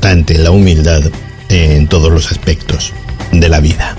importante la humildad en todos los aspectos de la vida.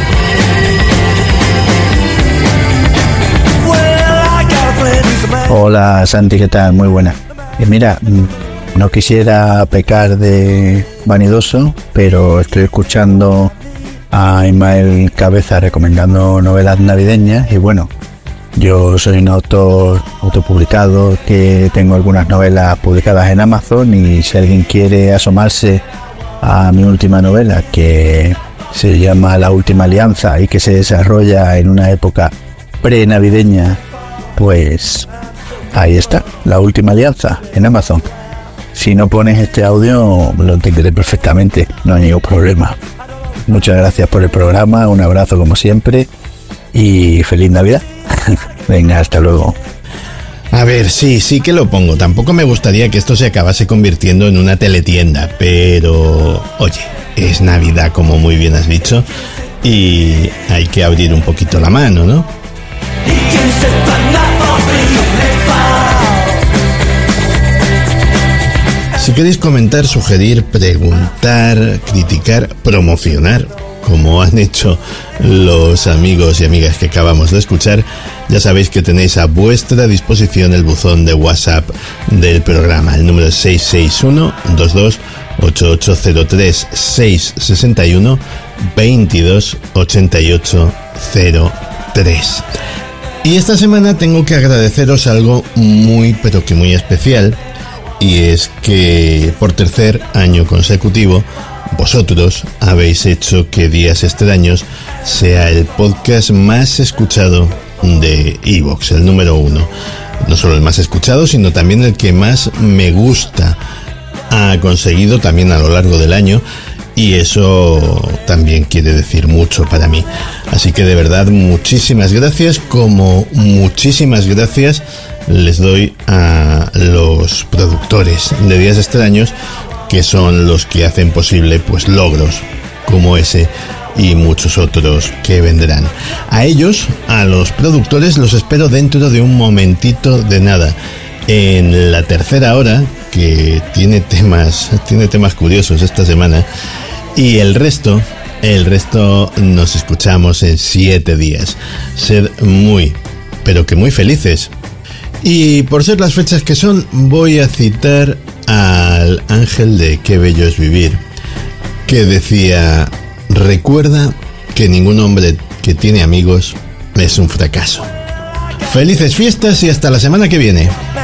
Hola Santi, ¿qué tal? Muy buena. Mira, no quisiera pecar de vanidoso, pero estoy escuchando a Ismael Cabeza recomendando novelas navideñas y bueno, yo soy un autor autopublicado que tengo algunas novelas publicadas en Amazon y si alguien quiere asomarse a mi última novela, que se llama La Última Alianza y que se desarrolla en una época pre-navideña, pues ahí está, La Última Alianza en Amazon. Si no pones este audio lo entenderé perfectamente, no hay ningún problema. Muchas gracias por el programa, un abrazo como siempre y feliz Navidad. Venga, hasta luego. A ver, sí que lo pongo. Tampoco me gustaría que esto se acabase convirtiendo en una teletienda, pero oye, es Navidad como muy bien has dicho y hay que abrir un poquito la mano, ¿no? Si queréis comentar, sugerir, preguntar, criticar, promocionar, como han hecho los amigos y amigas que acabamos de escuchar, ya sabéis que tenéis a vuestra disposición el buzón de WhatsApp del programa. El número es 661-22-8803, 661-22-8803. Y esta semana tengo que agradeceros algo muy, pero que muy especial, y es que por tercer año consecutivo vosotros habéis hecho que Días Extraños sea el podcast más escuchado de iVoox, el número 1. No solo el más escuchado, sino también el que más me gusta ha conseguido también a lo largo del año, y eso también quiere decir mucho para mí. Así que de verdad, muchísimas gracias, como muchísimas gracias les doy a los productores de Días Extraños, que son los que hacen posible pues logros como ese y muchos otros que vendrán. A ellos, a los productores, los espero dentro de un momentito de nada, en la tercera hora, que tiene temas curiosos esta semana, y el resto nos escuchamos en 7 días. Sed muy, pero que muy felices. Y por ser las fechas que son, voy a citar al ángel de Qué bello es vivir, que decía: recuerda que ningún hombre que tiene amigos es un fracaso. Felices fiestas y hasta la semana que viene.